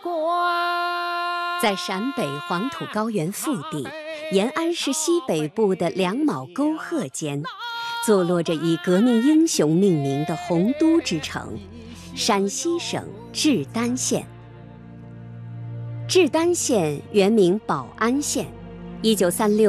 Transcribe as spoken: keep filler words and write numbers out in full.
在陕北黄土高原腹地，延安市西北部的两卯沟壑间，坐落着以革命英雄命名的洪都之城——陕西省志丹县。志丹县原名保安县，一九三六